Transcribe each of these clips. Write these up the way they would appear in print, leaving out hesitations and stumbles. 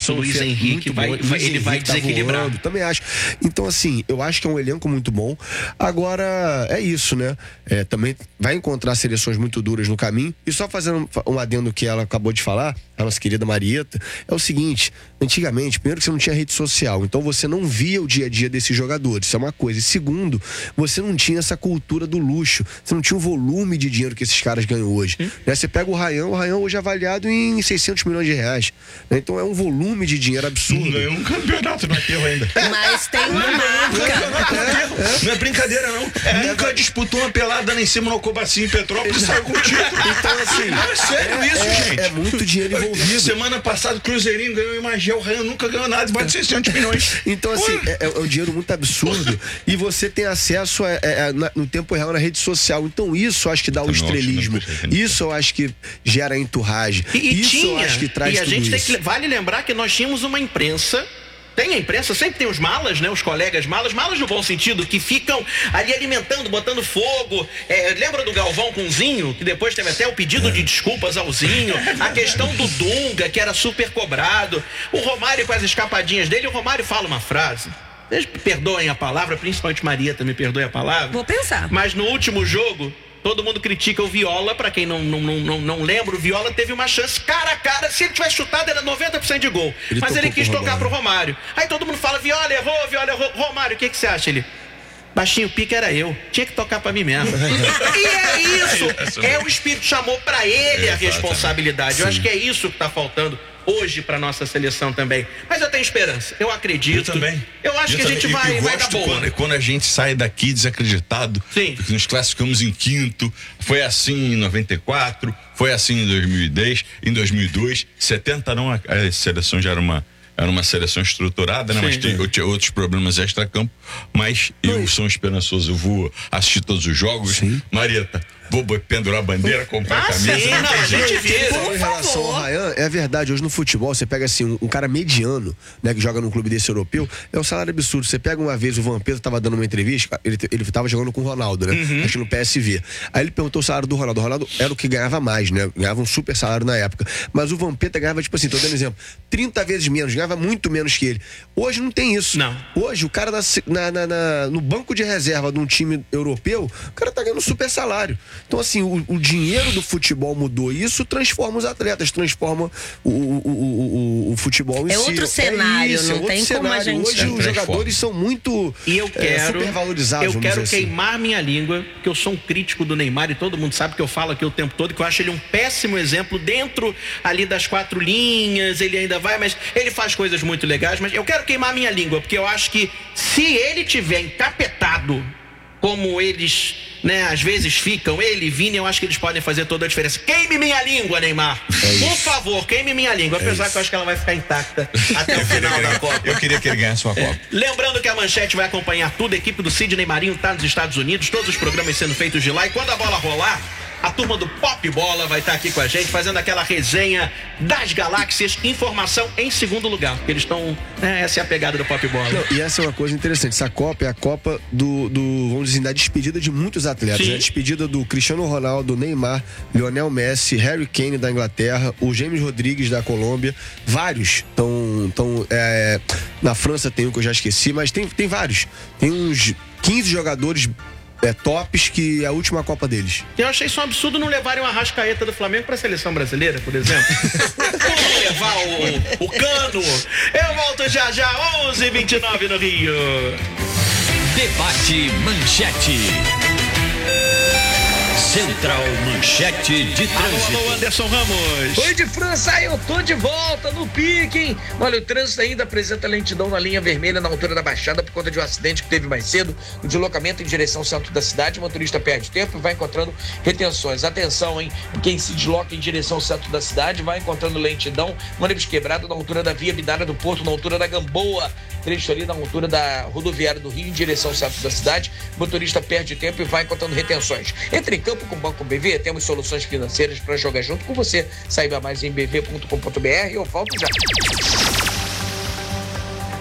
o Luiz Henrique vai desequilibrar. Voando, também acho. Então, assim, eu acho que é um elenco muito bom. Agora, é isso, né? Também vai encontrar seleções muito duras no caminho. E só fazendo um adendo que ela acabou de falar, a nossa querida Marieta, é o seguinte: antigamente, primeiro que você não tinha rede social, então você não via o dia a dia desses jogadores, isso é uma coisa. E segundo, você não tinha essa cultura do luxo, você não tinha o volume de dinheiro que esses caras ganham hoje. Né? Você pega o Ryan hoje é avaliado em 600 milhões de reais. Né? Então é um volume de dinheiro absurdo. Não ganhou um campeonato no aterro ainda. Mas tem uma marca. Não é brincadeira, não. Nunca disputou uma pelada lá em cima no Cobacinho em Petrópolis e saiu com o título. Então, assim, é sério isso, gente. É muito dinheiro envolvido. Semana passada o Cruzeirinho ganhou em Magé, o Ryan nunca ganhou nada, mais de 600 milhões. Então, assim, é um dinheiro muito absurdo e você tem acesso no tempo real na rede social. Então, isso eu acho que dá o estrelismo. Isso eu acho que gera enturragem. Eu acho que traz tudo isso. Vale lembrar que nós tínhamos uma imprensa. Tem a imprensa, sempre tem os malas, né? Os colegas malas no bom sentido, que ficam ali alimentando, botando fogo. Lembra do Galvão com o Zinho? Que depois teve até o pedido de desculpas ao Zinho. A questão do Dunga, que era super cobrado. O Romário com as escapadinhas dele. O Romário fala uma frase. Vocês perdoem a palavra, principalmente Marieta, me perdoe a palavra. Vou pensar. Mas no último jogo, todo mundo critica o Viola. Pra quem não lembra, o Viola teve uma chance cara a cara. Se ele tivesse chutado, era 90% de gol. Mas ele quis tocar pro Romário. Aí todo mundo fala, Viola errou. Romário, o que você acha? Ele... Baixinho, pique era eu. Tinha que tocar pra mim mesmo. E é isso. O espírito chamou pra ele a responsabilidade. Sim. Eu acho que é isso que tá faltando hoje pra nossa seleção também. Mas eu tenho esperança. Eu acredito. Eu também. Eu acho que a gente vai dar boa. Quando a gente sai daqui desacreditado, porque nos classificamos em quinto, foi assim em 94, foi assim em 2010, em 2002, 70 não, a seleção já era uma seleção estruturada, né? Mas tinha outros problemas extra-campo. Mas eu sou esperançoso, eu vou assistir todos os jogos. Sim. Marieta, vou pendurar a bandeira, comprar camisa. Sim, não, a gente vê. Em relação ao Ryan, é verdade, hoje no futebol você pega assim, um cara mediano, né, que joga num clube desse europeu, é um salário absurdo. Você pega uma vez, o Vampeta tava dando uma entrevista, ele tava jogando com o Ronaldo, né? Acho que no PSV. Aí ele perguntou o salário do Ronaldo. O Ronaldo era o que ganhava mais, né? Ganhava um super salário na época. Mas o Vampeta ganhava, tipo assim, tô dando exemplo, 30 vezes menos, ganhava muito menos que ele. Hoje não tem isso. Não. Hoje o cara no banco de reserva de um time europeu, o cara tá ganhando um super salário. Então, assim, o dinheiro do futebol mudou. E isso transforma os atletas, transforma o futebol em si. É outro cenário, não tem como a gente... Hoje os jogadores são muito supervalorizados. Eu quero queimar minha língua, porque eu sou um crítico do Neymar e todo mundo sabe que eu falo aqui o tempo todo, que eu acho ele um péssimo exemplo dentro ali das 4 linhas. Ele ainda vai, mas ele faz coisas muito legais. Mas eu quero queimar minha língua, porque eu acho que se ele tiver encapetado como eles, né, às vezes ficam, ele e Vini, eu acho que eles podem fazer toda a diferença. Queime minha língua, Neymar. Por favor, queime minha língua. Apesar que eu acho que ela vai ficar intacta até o final da Copa. Eu queria que ele ganhasse uma Copa. Lembrando que a Manchete vai acompanhar tudo. A equipe do Sidney Marinho tá nos Estados Unidos, todos os programas sendo feitos de lá. E quando a bola rolar, a turma do Pop Bola vai estar aqui com a gente, fazendo aquela resenha das galáxias. Informação em segundo lugar, porque eles estão... essa é a pegada do Pop Bola. Não, e essa é uma coisa interessante. Essa Copa é a Copa vamos dizer, da despedida de muitos atletas. É a despedida do Cristiano Ronaldo, Neymar, Lionel Messi, Harry Kane da Inglaterra, o James Rodrigues da Colômbia. Vários estão... na França tem um que eu já esqueci, mas tem vários. Tem uns 15 jogadores... tops, que é a última Copa deles. Eu achei isso um absurdo não levarem o Arrascaeta do Flamengo pra seleção brasileira, por exemplo. Como levar o Cano? Eu volto já, 11h29 no Rio. Debate Manchete. Central Manchete de Trânsito. Alô, Anderson Ramos. Oi, de França, eu tô de volta no pique, hein? Olha, o trânsito ainda apresenta lentidão na linha vermelha na altura da Baixada por conta de um acidente que teve mais cedo. O deslocamento em direção ao centro da cidade, o motorista perde tempo e vai encontrando retenções. Atenção, hein? Quem se desloca em direção ao centro da cidade vai encontrando lentidão, ônibus quebrado na altura da Via Binária do Porto, na altura da Gamboa. Trecho ali na altura da rodoviária do Rio em direção ao centro da cidade, motorista perde tempo e vai encontrando retenções. Entre em campo com o Banco BV, temos soluções financeiras para jogar junto com você. Saiba mais em bv.com.br. Eu volto já.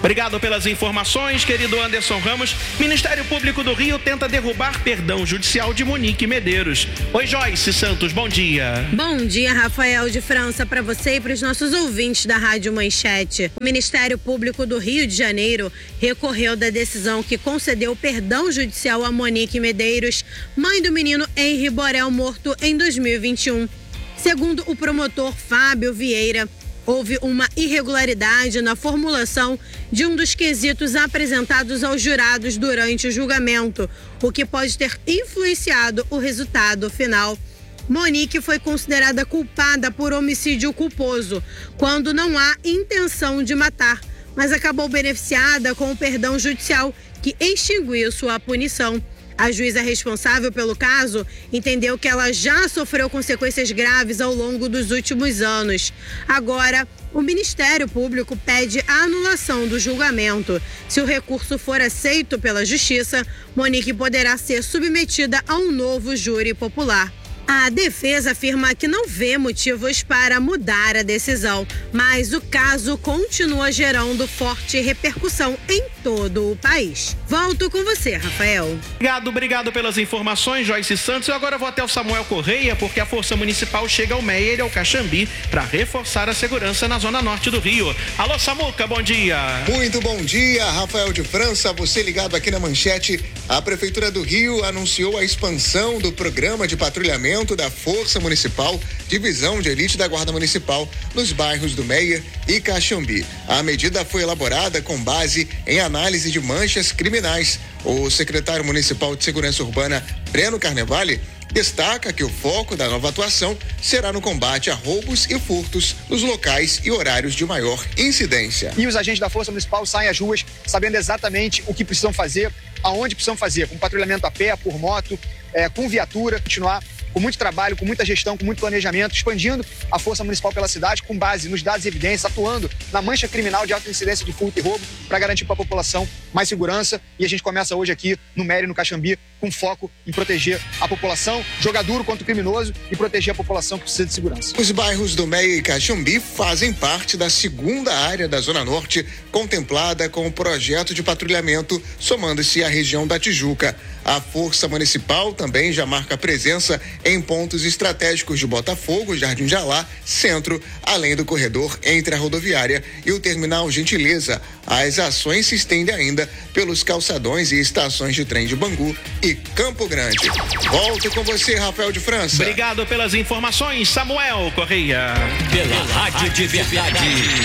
Obrigado pelas informações, querido Anderson Ramos. Ministério Público do Rio tenta derrubar perdão judicial de Monique Medeiros. Oi, Joyce Santos, bom dia. Bom dia, Rafael de França, para você e para os nossos ouvintes da Rádio Manchete. O Ministério Público do Rio de Janeiro recorreu da decisão que concedeu perdão judicial a Monique Medeiros, mãe do menino Henri Borel, morto em 2021. Segundo o promotor Fábio Vieira, houve uma irregularidade na formulação de um dos quesitos apresentados aos jurados durante o julgamento, o que pode ter influenciado o resultado final. Monique foi considerada culpada por homicídio culposo, quando não há intenção de matar, mas acabou beneficiada com o perdão judicial que extinguiu sua punição. A juíza responsável pelo caso entendeu que ela já sofreu consequências graves ao longo dos últimos anos. Agora, o Ministério Público pede a anulação do julgamento. Se o recurso for aceito pela Justiça, Monique poderá ser submetida a um novo júri popular. A defesa afirma que não vê motivos para mudar a decisão, mas o caso continua gerando forte repercussão em todo o país. Volto com você, Rafael. Obrigado pelas informações, Joyce Santos. Eu agora vou até o Samuel Correia, porque a Força Municipal chega ao Meier e ao Caxambi para reforçar a segurança na zona norte do Rio. Alô, Samuca, bom dia. Muito bom dia, Rafael de França. Você ligado aqui na Manchete. A Prefeitura do Rio anunciou a expansão do programa de patrulhamento da Força Municipal, Divisão de Elite da Guarda Municipal, nos bairros do Meier e Caxambi. A medida foi elaborada com base em análise de manchas criminais. O secretário municipal de Segurança Urbana, Breno Carnevale, destaca que o foco da nova atuação será no combate a roubos e furtos nos locais e horários de maior incidência. E os agentes da Força Municipal saem às ruas sabendo exatamente o que precisam fazer, aonde precisam fazer, com patrulhamento a pé, por moto, com viatura, continuar com muito trabalho, com muita gestão, com muito planejamento, expandindo a Força Municipal pela cidade com base nos dados e evidências, atuando na mancha criminal de alta incidência de furto e roubo para garantir para a população mais segurança. E a gente começa hoje aqui no Meier e no Caxambi com foco em proteger a população, jogar duro contra o criminoso e proteger a população que precisa de segurança. Os bairros do Meier e Caxambi fazem parte da segunda área da Zona Norte contemplada com o projeto de patrulhamento, somando-se à região da Tijuca. A Força Municipal também já marca presença em pontos estratégicos de Botafogo, Jardim Jalá, Centro, além do corredor entre a rodoviária e o terminal Gentileza. As ações se estendem ainda pelos calçadões e estações de trem de Bangu e Campo Grande. Volto com você, Rafael de França. Obrigado pelas informações, Samuel Correia. Pela Rádio de Verdade.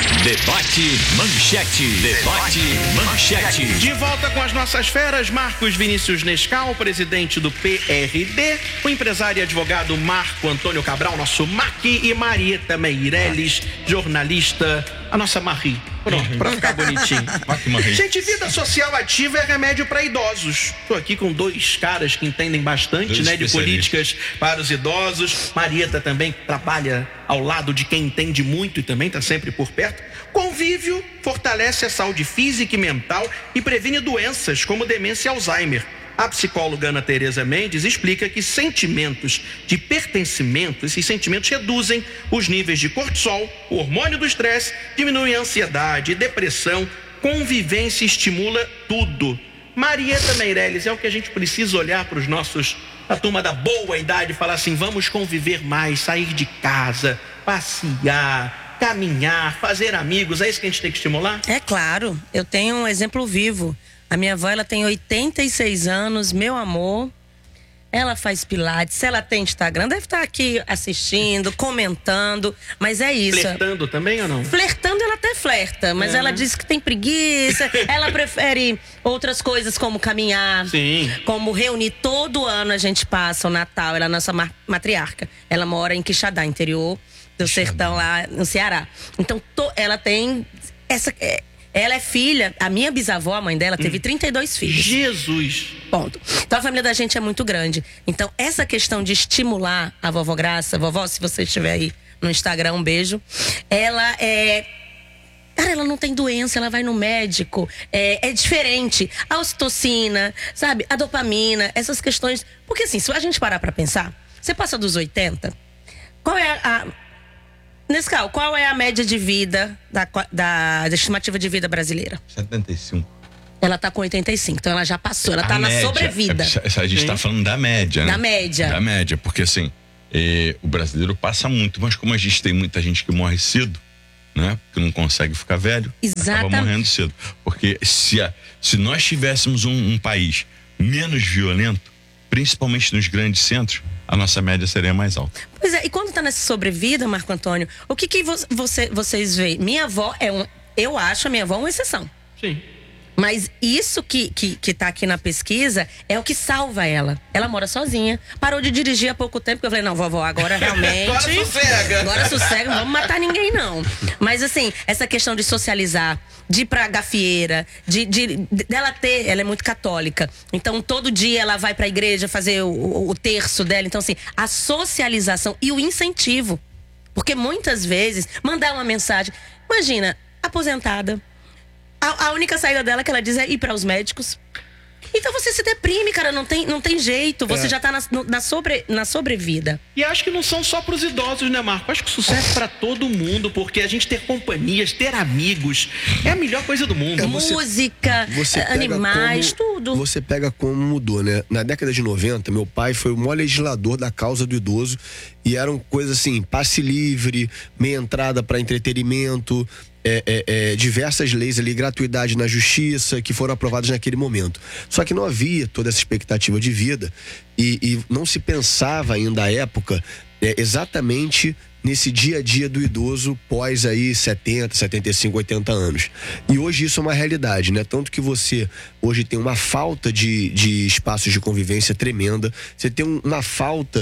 Debate Manchete. Debate Manchete. De volta com as nossas feras, Marcos Vinícius Nescau, presidente do PRD, o empresário e advogado Marco Antônio Cabral, nosso Maqui, e Marieta Meirelles, jornalista, a nossa Marie. Pronto, pra ficar bonitinho. Gente, vida social ativa é remédio para idosos. Tô aqui com dois caras que entendem bastante, né, de políticas para os idosos. Marieta também trabalha ao lado de quem entende muito e também tá sempre por perto. Convívio fortalece a saúde física e mental e previne doenças como demência e Alzheimer. A psicóloga Ana Tereza Mendes explica que sentimentos de pertencimento, esses sentimentos reduzem os níveis de cortisol, o hormônio do estresse, diminuem a ansiedade, depressão, convivência estimula tudo. Marieta Meirelles, é o que a gente precisa olhar para os nossos, a turma da boa idade, e falar assim, vamos conviver mais, sair de casa, passear, caminhar, fazer amigos, é isso que a gente tem que estimular? É claro, eu tenho um exemplo vivo. A minha avó, ela tem 86 anos, meu amor. Ela faz pilates, ela tem Instagram, deve estar aqui assistindo, comentando, mas é isso. Flertando também ou não? Flertando, ela até flerta, mas ela diz que tem preguiça, ela prefere outras coisas como caminhar, como reunir. Todo ano a gente passa o Natal, ela é a nossa matriarca. Ela mora em Quixadá, interior do sertão lá no Ceará. Então, ela tem essa... Ela é filha, a minha bisavó, a mãe dela, teve 32 filhos. Jesus! Ponto. Então a família da gente é muito grande. Então essa questão de estimular a vovó Graça, vovó, se você estiver aí no Instagram, um beijo. Ela é... Cara, ela não tem doença, ela vai no médico. É diferente. A ocitocina, sabe? A dopamina, essas questões. Porque assim, se a gente parar pra pensar, você passa dos 80, qual é Nescau, qual é a média de vida da estimativa de vida brasileira? 75. Ela tá com 85, então ela já passou, ela tá na sobrevida. A gente tá falando da média, né? Da média. Da média, porque assim, o brasileiro passa muito, mas como a gente tem muita gente que morre cedo, né? Que não consegue ficar velho, acaba morrendo cedo. Porque se nós tivéssemos um país menos violento, principalmente nos grandes centros, a nossa média seria mais alta. Pois é, e quando tá nessa sobrevida, Marco Antônio, o que vocês veem? Minha avó eu acho a minha avó uma exceção. Sim. Mas isso que tá aqui na pesquisa é o que salva ela. Ela mora sozinha, parou de dirigir há pouco tempo, que eu falei, não, vovó, agora realmente... Agora sossega, não vamos matar ninguém, não. Mas assim, essa questão de socializar, de ir pra gafieira, ela é muito católica. Então, todo dia ela vai pra igreja fazer o terço dela. Então, assim, a socialização e o incentivo. Porque muitas vezes, mandar uma mensagem... Imagina, aposentada... A única saída dela que ela diz é ir para os médicos. Então você se deprime, cara, não tem jeito. Você já tá na sobrevida. E acho que não são só pros idosos, né, Marco? Acho que isso serve pra todo mundo, porque a gente ter companhias, ter amigos, é a melhor coisa do mundo. Música, animais, tudo. Você pega como mudou, né? Na década de 90, meu pai foi o maior legislador da causa do idoso. E eram coisas assim, passe livre, meia entrada para entretenimento... diversas leis ali, gratuidade na justiça, que foram aprovadas naquele momento. Só que não havia toda essa expectativa de vida e não se pensava ainda à época exatamente nesse dia a dia do idoso pós aí 70, 75, 80 anos. E hoje isso é uma realidade, né? Tanto que você hoje tem uma falta de espaços de convivência tremenda, você tem uma falta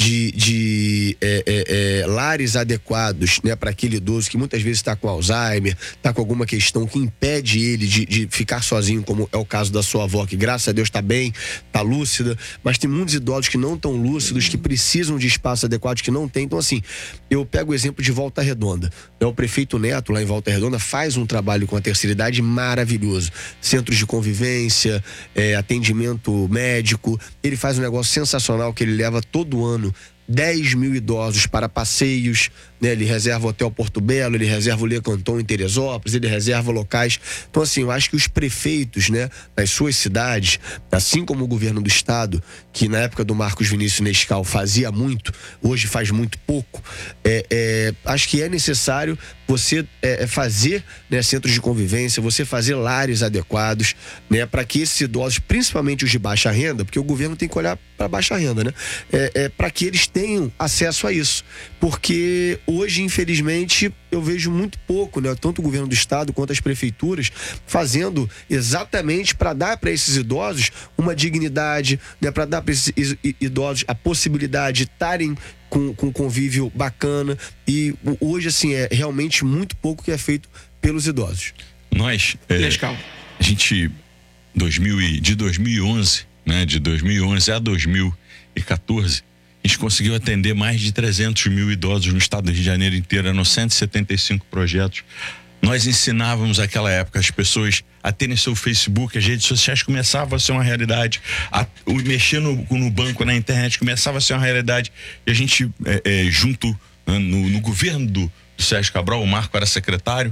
de lares adequados, né, para aquele idoso que muitas vezes está com Alzheimer, está com alguma questão que impede ele de ficar sozinho, como é o caso da sua avó, que graças a Deus está bem, está lúcida, mas tem muitos idosos que não estão lúcidos, que precisam de espaços adequados, que não tem. Então, assim, eu pego o exemplo de Volta Redonda. O prefeito Neto, lá em Volta Redonda, faz um trabalho com a terceira idade maravilhoso. Centros de convivência, atendimento médico. Ele faz um negócio sensacional que ele leva todo ano 10 mil idosos para passeios, né? Ele reserva o Hotel Porto Belo, ele reserva o Le Canton em Teresópolis, ele reserva locais. Então, assim, eu acho que os prefeitos, né, das suas cidades, assim como o governo do estado, que na época do Marcos Vinícius Nescau fazia muito, hoje faz muito pouco, acho que é necessário você fazer, né, centros de convivência, você fazer lares adequados, né, para que esses idosos, principalmente os de baixa renda, porque o governo tem que olhar para baixa renda, né, para que eles tenham acesso a isso, porque hoje, infelizmente, eu vejo muito pouco, né, tanto o governo do estado quanto as prefeituras fazendo exatamente para dar para esses idosos uma dignidade, né, para dar para esses idosos a possibilidade de estarem com convívio bacana. E hoje, assim, é realmente muito pouco que é feito pelos idosos. Nós, a gente, de 2011, né, de 2011 a 2014, a gente conseguiu atender mais de 300 mil idosos no estado do Rio de Janeiro inteiro, eram 175 projetos. Nós ensinávamos naquela época as pessoas a terem seu Facebook, as redes sociais começavam a ser uma realidade, mexer no banco, na internet começava a ser uma realidade, e a gente, junto no governo do Sérgio Cabral, o Marco era secretário,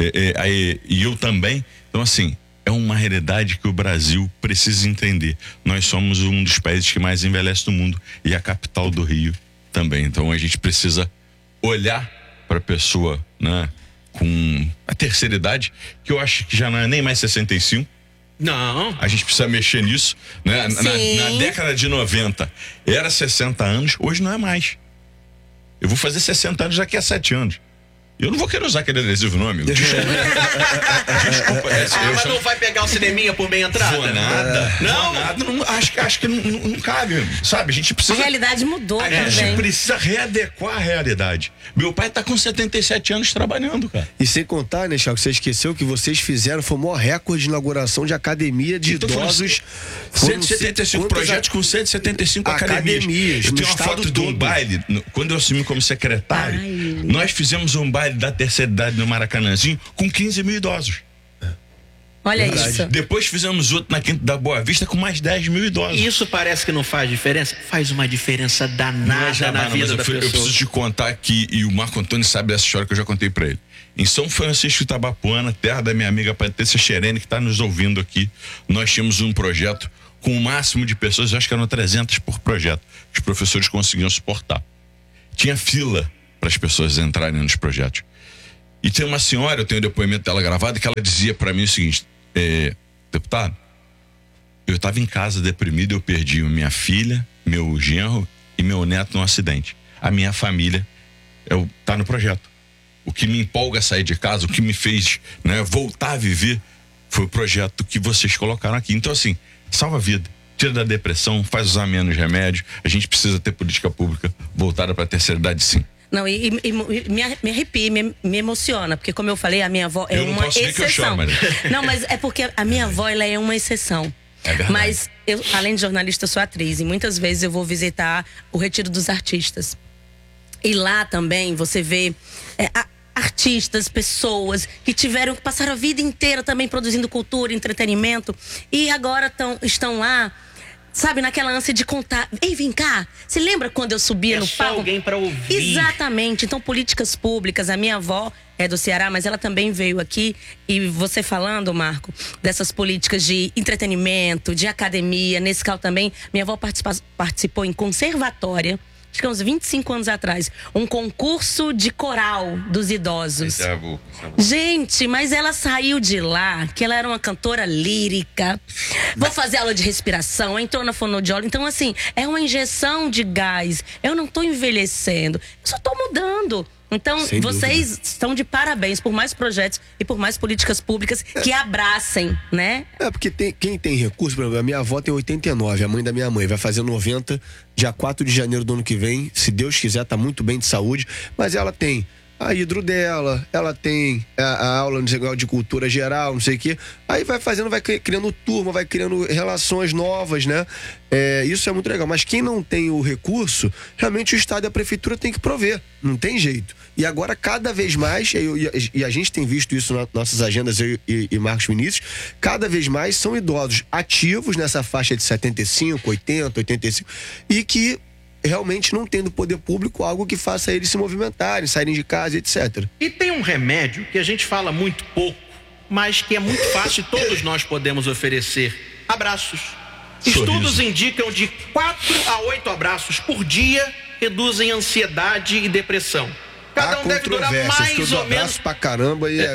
e eu também. Então, assim, é uma realidade que o Brasil precisa entender. Nós somos um dos países que mais envelhece no mundo e a capital do Rio também. Então a gente precisa olhar para a pessoa, né, com a terceira idade, que eu acho que já não é nem mais 65. Não. A gente precisa mexer nisso, né? Na década de 90 era 60 anos, hoje não é mais. Eu vou fazer 60 anos daqui a 7 anos. Eu não vou querer usar aquele adesivo nome. Desculpa. Mas não vai pegar o cineminha por meia entrada? Vou nada. Não? Acho que não cabe, sabe? A gente precisa... A realidade mudou também. A gente precisa readequar a realidade. Meu pai tá com 77 anos trabalhando, cara. E sem contar, né, Thiago, você esqueceu que vocês fizeram, foi o maior recorde de inauguração de academia de idosos. 175 projetos com 175 academias. Eu tenho uma foto de um baile, quando eu assumi como secretário, nós fizemos um baile da terceira idade no Maracanãzinho com 15 mil idosos. Olha isso. Depois fizemos outro na Quinta da Boa Vista com mais 10 mil idosos. Isso parece que não faz diferença? Faz uma diferença danada na vida da pessoa. Eu preciso te contar aqui, e o Marco Antônio sabe dessa história que eu já contei pra ele. Em São Francisco Itabapuana, terra da minha amiga Patrícia Xerene, que está nos ouvindo aqui, nós tínhamos um projeto com o máximo de pessoas, eu acho que eram 300 por projeto. Os professores conseguiam suportar. Tinha fila para as pessoas entrarem nos projetos. E tem uma senhora, eu tenho o depoimento dela gravado, que ela dizia para mim o seguinte: deputado, eu estava em casa deprimido, eu perdi minha filha, meu genro e meu neto num acidente. A minha família tá no projeto. O que me empolga a sair de casa, o que me fez, né, voltar a viver, foi o projeto que vocês colocaram aqui. Então, assim, salva a vida, tira da depressão, faz usar menos remédio. A gente precisa ter política pública voltada para a terceira idade, sim. Não, e me arrepia, me emociona, porque como eu falei, a minha avó é uma exceção. Não, mas é porque a minha avó, ela é uma exceção. É verdade. Mas eu, além de jornalista, sou atriz, e muitas vezes eu vou visitar o Retiro dos Artistas. E lá também você vê artistas, pessoas que passaram a vida inteira também produzindo cultura, entretenimento, e agora estão lá, sabe, naquela ânsia de contar. Ei, vem cá, você lembra quando eu subia no palco? Só alguém para ouvir. Exatamente. Então, políticas públicas. A minha avó é do Ceará, mas ela também veio aqui. E você falando, Marco, dessas políticas de entretenimento, de academia, nesse caso também, minha avó participou em conservatória, acho que uns 25 anos atrás, um concurso de coral dos idosos. Gente, mas ela saiu de lá, que ela era uma cantora lírica. Vou fazer aula de respiração, entrou na fonoaudióloga. Então, assim, é uma injeção de gás. Eu não tô envelhecendo, eu só tô mudando. Então, vocês estão de parabéns por mais projetos e por mais políticas públicas que abracem, né? Porque quem tem recurso, por exemplo, a minha avó tem 89, a mãe da minha mãe vai fazer 90, dia 4 de janeiro do ano que vem, se Deus quiser, tá muito bem de saúde, mas ela tem a hidro dela, ela tem a aula de cultura geral, não sei o quê. Aí vai fazendo, vai criando turma, vai criando relações novas, né? Isso é muito legal. Mas quem não tem o recurso, realmente o Estado e a Prefeitura tem que prover. Não tem jeito. E agora, cada vez mais, e a gente tem visto isso nas nossas agendas, eu e Marcos Vinícius, cada vez mais são idosos ativos nessa faixa de 75, 80, 85, e que realmente não tem do poder público algo que faça eles se movimentarem, saírem de casa, etc. E tem um remédio que a gente fala muito pouco, mas que é muito fácil e todos nós podemos oferecer: abraços. Estudos indicam de 4 a 8 abraços por dia reduzem ansiedade e depressão. Cada um deve durar mais ou menos pra caramba e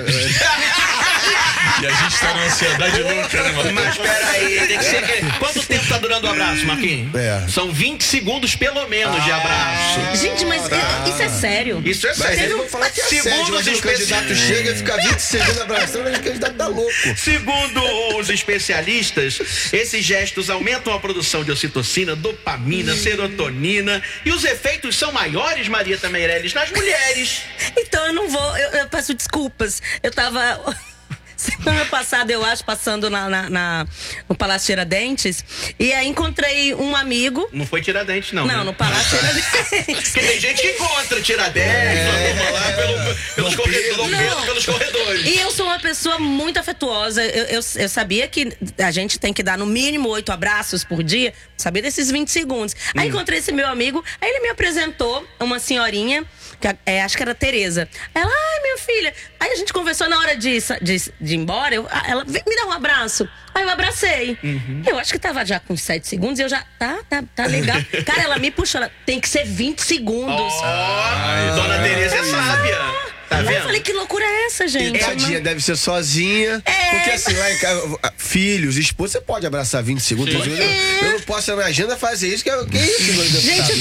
E a gente tá numa ansiedade louca, né, Marquinhos? Mas peraí, tem que ser. Quanto tempo tá durando o abraço, Marquinhos? São 20 segundos pelo menos de abraço. Gente, mas isso é sério. Isso é sério. Eles vão falar que é sério, mas o candidato chega e fica 20 segundos abraçando, o candidato tá louco. Segundo os especialistas, esses gestos aumentam a produção de ocitocina, dopamina, serotonina, e os efeitos são maiores, Marieta Meirelles, nas mulheres. Então eu não vou, eu peço desculpas. Eu tava semana passada, eu acho, passando no Palácio Tiradentes, e aí encontrei um amigo. Não foi Tiradentes, não. Não, né? No Palácio Tiradentes. Porque tem gente que encontra Tiradentes, pelos corredores. E eu sou uma pessoa muito afetuosa. Eu sabia que a gente tem que dar no mínimo 8 abraços por dia. Sabia desses 20 segundos. Aí encontrei esse meu amigo, aí ele me apresentou uma senhorinha, que acho que era Tereza. Ela, ai, minha filha. Aí a gente conversou, na hora de ir embora, ela me dá um abraço. Aí eu abracei. Eu acho que tava já com 7 segundos e eu já, tá legal. Cara, ela me puxou, tem que ser 20 segundos. Dona Tereza é sábia. Tá vendo? Eu falei, que loucura é essa, gente? Tadinha, deve ser sozinha. Porque assim, lá em casa, filhos, esposa, você pode abraçar 20 segundos. Eu não posso, na minha agenda, fazer isso. Que isso, meu Deus? Gente,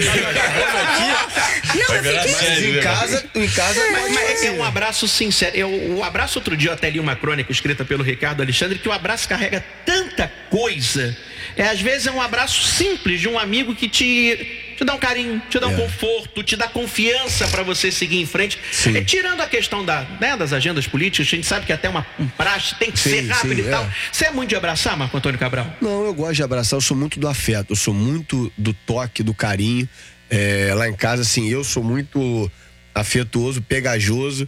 em casa mas é um abraço sincero. O abraço, outro dia eu até li uma crônica escrita pelo Ricardo Alexandre, que o abraço carrega tanta coisa. Às vezes é um abraço simples de um amigo que te dá um carinho, te dá um conforto, te dá confiança para você seguir em frente. Tirando a questão das agendas políticas, a gente sabe que até um praxe tem que ser rápido e tal. Você é muito de abraçar, Marco Antônio Cabral? Não, eu gosto de abraçar, eu sou muito do afeto, eu sou muito do toque, do carinho. Lá em casa, assim, eu sou muito afetuoso, pegajoso.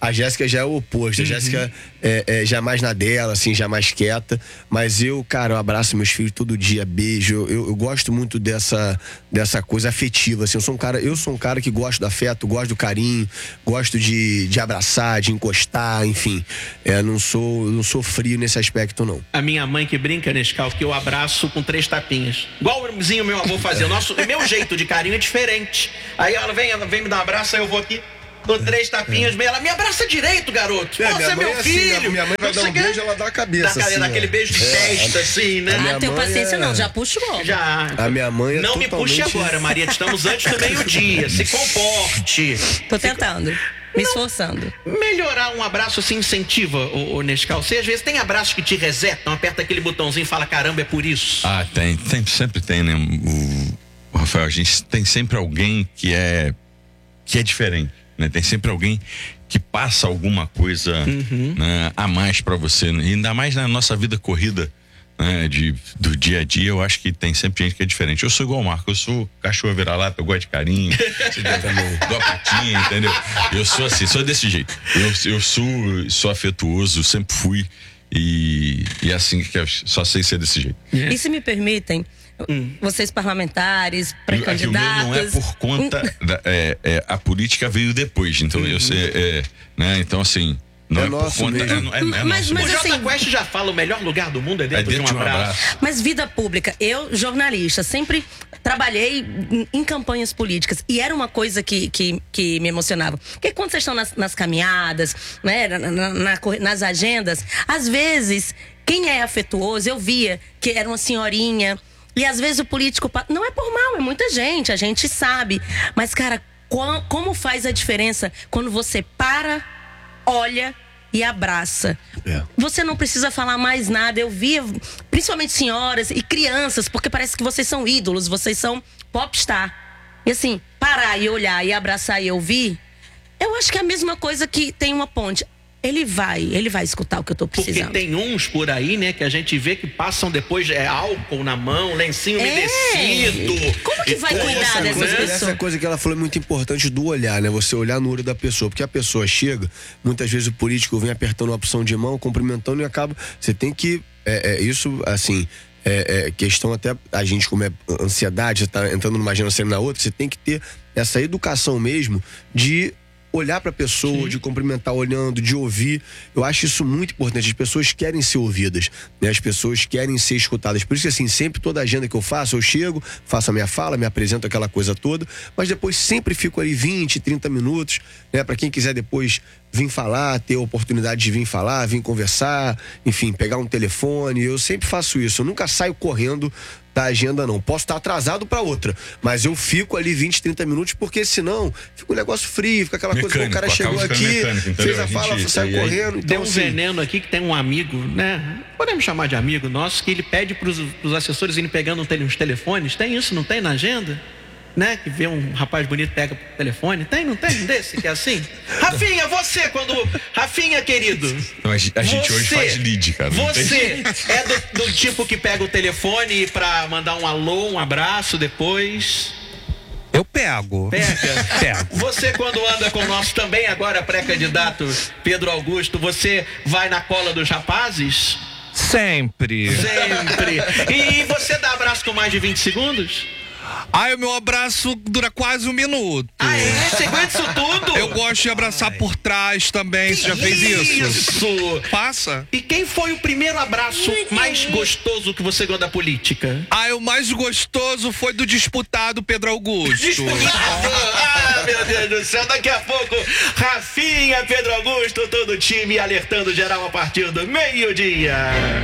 A Jéssica já é o oposto. A Jéssica já é mais na dela, assim, já mais quieta. Mas eu, cara, eu abraço meus filhos todo dia, beijo. Eu gosto muito dessa coisa afetiva, assim. Eu sou um cara que gosto do afeto, gosto do carinho, gosto de abraçar, de encostar, enfim. Não sou frio nesse aspecto, não. A minha mãe que brinca, Nescau, que eu abraço com 3 tapinhas. Igual o meu avô fazia. O meu jeito de carinho é diferente. Aí ela vem me dar um abraço, aí eu vou aqui, dou 3 tapinhas, ela me abraça direito, garoto. Você é meu filho. Assim, minha mãe vai dar um beijo, ela dá a cabeça. Daquele beijo de testa, assim, né? Não tem paciência não, já puxo logo. Já. A minha mãe não me puxe agora, Maria, estamos antes do meio-dia. Se comporte. Tô tentando. Me esforçando. Melhorar um abraço assim incentiva, o Nescau. Você às vezes tem abraços que te resetam, aperta aquele botãozinho e fala, caramba, é por isso. Sempre tem, né? Rafael, a gente tem sempre alguém que é diferente, né? Tem sempre alguém que passa alguma coisa, né, a mais pra você, né? Ainda mais na nossa vida corrida, né, do dia a dia. Eu acho que tem sempre gente que é diferente. Eu sou igual o Marco, eu sou cachorro vira-lata, eu gosto de carinho, dou a patinha, entendeu? Eu sou assim, sou desse jeito. Eu sou afetuoso, sempre fui, e assim, que eu só sei ser desse jeito. E se me permitem, vocês parlamentares, pré-candidatos... O meu não é por conta a política veio depois, então eu sei, né, então assim... Não é nosso por conta, mas o assim, Jota Quest já fala, o melhor lugar do mundo é dentro de um abraço. Mas vida pública, eu, jornalista, sempre trabalhei em campanhas políticas e era uma coisa que me emocionava. Porque quando vocês estão nas caminhadas, né, nas agendas, às vezes, quem é afetuoso, eu via que era uma senhorinha, e às vezes o político, não é por mal, é muita gente, a gente sabe. Mas, cara, como faz a diferença quando você olha e abraça. Você não precisa falar mais nada. Eu via, principalmente senhoras e crianças, porque parece que vocês são ídolos, vocês são popstar. E assim, parar e olhar e abraçar e ouvir, eu acho que é a mesma coisa que tem uma ponte. Ele vai escutar o que eu tô precisando. Porque tem uns por aí, né, que a gente vê que passam depois álcool na mão, lencinho umedecido. Como que vai cuidar dessas pessoas? Essa coisa que ela falou é muito importante do olhar, né? Você olhar no olho da pessoa, porque a pessoa chega, muitas vezes o político vem apertando uma opção de mão, cumprimentando e acaba. Você tem que, isso, assim, questão até a gente, como é ansiedade, você tá entrando numa agenda na outra, você tem que ter essa educação mesmo de olhar para a pessoa, de cumprimentar olhando, de ouvir. Eu acho isso muito importante. As pessoas querem ser ouvidas, né? As pessoas querem ser escutadas. Por isso que, assim, sempre toda agenda que eu faço, eu chego, faço a minha fala, me apresento aquela coisa toda, mas depois sempre fico ali 20, 30 minutos, né? Para quem quiser depois vir falar, ter a oportunidade de vir falar, vir conversar, enfim, pegar um telefone. Eu sempre faço isso. Eu nunca saio correndo da agenda, não. Posso estar atrasado para outra, mas eu fico ali 20, 30 minutos, porque senão fica um negócio frio, fica aquela coisa que o cara chegou aqui, fez a fala, saiu correndo. Então, tem um veneno aqui que tem um amigo, né? Podemos chamar de amigo nosso, que ele pede pros assessores irem pegando uns telefones. Tem isso, não tem na agenda? Né? Que vê um rapaz bonito, pega o telefone. Não tem um desse que é assim? Rafinha, você Rafinha, querido. A gente hoje faz lead, cara. Você é do tipo que pega o telefone pra mandar um alô, um abraço depois? Eu pego. Pego. Você, quando anda com o nosso também agora pré-candidato Pedro Augusto, você vai na cola dos rapazes? Sempre. E você dá abraço com mais de 20 segundos? O meu abraço dura quase 1 minuto. Você aguenta isso tudo? Eu gosto de abraçar por trás também. Você já fez isso? Passa. E quem foi o primeiro abraço mais gostoso que você ganhou da política? O mais gostoso foi do disputado Pedro Augusto. Meu Deus do céu, daqui a pouco Rafinha, Pedro Augusto, todo o time alertando geral a partir do meio-dia.